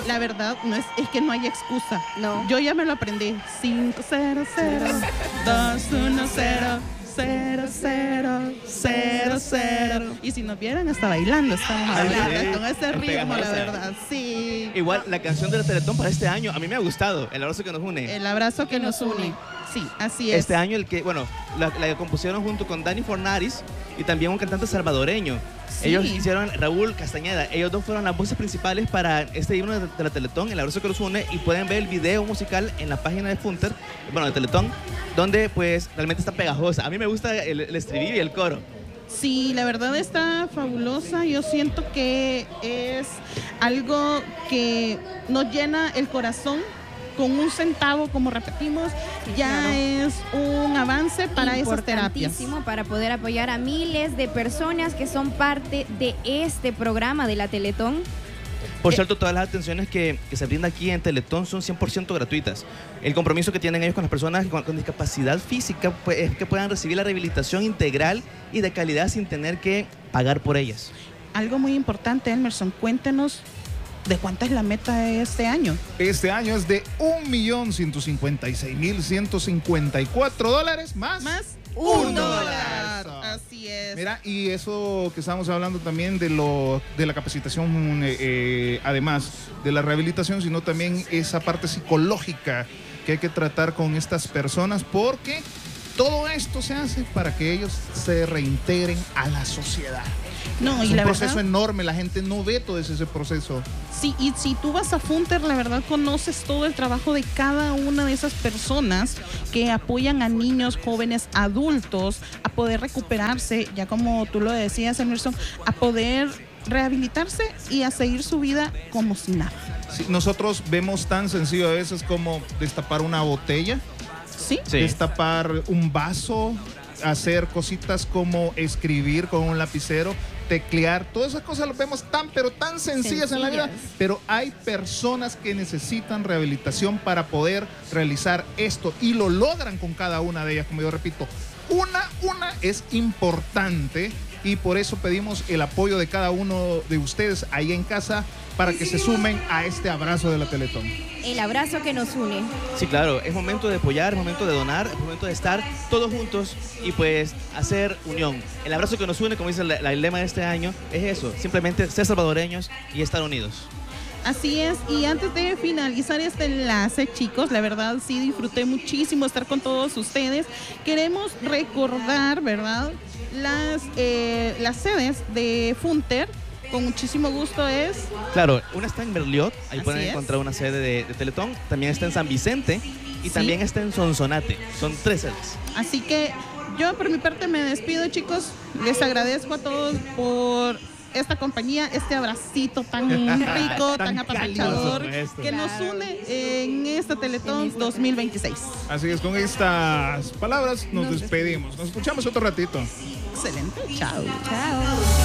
la verdad, es que no hay excusa. No. Yo ya me lo aprendí. 500 210 0000. Y si nos vieran, hasta bailando, estábamos bailando con ese ritmo, la verdad. Sí. Igual, la canción de la Teletón para este año, a mí me ha gustado, El abrazo que nos une. El abrazo que nos une. Sí, así es. Este año, la compusieron junto con Dani Fornaris y también un cantante salvadoreño. Sí. Ellos hicieron, Raúl Castañeda, ellos dos fueron las voces principales para este himno de la Teletón, El abrazo que nos une, y pueden ver el video musical en la página de Funter, de Teletón, donde pues realmente está pegajosa. A mí me gusta el estribillo y el coro. Sí, la verdad está fabulosa. Yo siento que es algo que nos llena el corazón. Con un centavo, como repetimos, ya claro. es un avance para esas terapias. Importantísimo para poder apoyar a miles de personas que son parte de este programa de la Teletón. Por cierto, todas las atenciones que se brinda aquí en Teletón son 100% gratuitas. El compromiso que tienen ellos con las personas con discapacidad física pues, es que puedan recibir la rehabilitación integral y de calidad sin tener que pagar por ellas. Algo muy importante, Emerson, cuéntenos de cuánta es la meta de este año. Este año es de $1,156,154 más $1. Así es. Mira, y eso que estábamos hablando también de la capacitación, además de la rehabilitación, sino también esa parte psicológica que hay que tratar con estas personas, porque todo esto se hace para que ellos se reintegren a la sociedad. No, Es y un la proceso verdad, enorme, la gente no ve todo ese proceso. sí, y si tú vas a Funter, la verdad conoces todo el trabajo de cada una de esas personas que apoyan a niños, jóvenes, adultos a poder recuperarse, ya como tú lo decías, Emerson, a poder rehabilitarse y a seguir su vida como si nada. Sí, nosotros vemos tan sencillo a veces como destapar una botella, ¿Sí? destapar un vaso, hacer cositas como escribir con un lapicero, teclear, todas esas cosas las vemos pero tan sencillas en la vida, pero hay personas que necesitan rehabilitación para poder realizar esto y lo logran con cada una de ellas, como yo repito, una es importante y por eso pedimos el apoyo de cada uno de ustedes ahí en casa para que se sumen a este abrazo de la Teletón. El abrazo que nos une. Sí, claro, es momento de apoyar, es momento de donar, es momento de estar todos juntos y pues hacer unión. El abrazo que nos une, como dice el lema de este año, es eso, simplemente ser salvadoreños y estar unidos. Así es, y antes de finalizar este enlace, chicos, la verdad sí disfruté muchísimo estar con todos ustedes. Queremos recordar, ¿verdad?, las sedes de Funter. Con muchísimo gusto es... Claro, una está en Berliot, ahí Así pueden es. encontrar una sede de Teletón, también está en San Vicente y Sí. también está en Sonsonate, son 3 sedes. Así que yo por mi parte me despido, chicos. Les agradezco a todos por esta compañía, este abracito tan rico, tan apapachador, cariñoso, que nos une en esta Teletón 2026. Así es, con estas palabras nos despedimos. Nos escuchamos otro ratito. Excelente, chao. Chao.